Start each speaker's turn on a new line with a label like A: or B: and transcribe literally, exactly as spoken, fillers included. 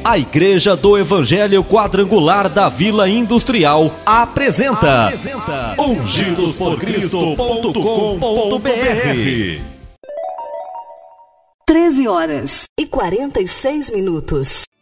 A: A Igreja do Evangelho Quadrangular da Vila Industrial apresenta, apresenta ungidos por cristo ponto com ponto br.
B: treze horas e quarenta e seis minutos.